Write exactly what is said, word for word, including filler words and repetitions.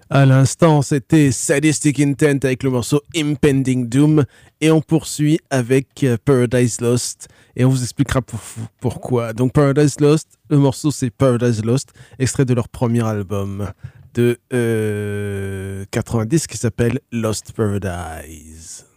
À l'instant, c'était Sadistic Intent avec le morceau Impending Doom et on poursuit avec euh, Paradise Lost et on vous expliquera pour- pourquoi. Donc Paradise Lost, le morceau c'est Paradise Lost, extrait de leur premier album de euh, quatre-vingt-dix qui s'appelle Lost Paradise.